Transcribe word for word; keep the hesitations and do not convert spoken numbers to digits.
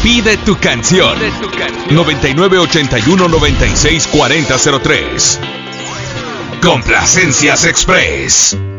Pide tu canción. Pide tu canción. noventa y nueve ochenta y uno noventa y seis cuarenta cero tres. Complacencias Express.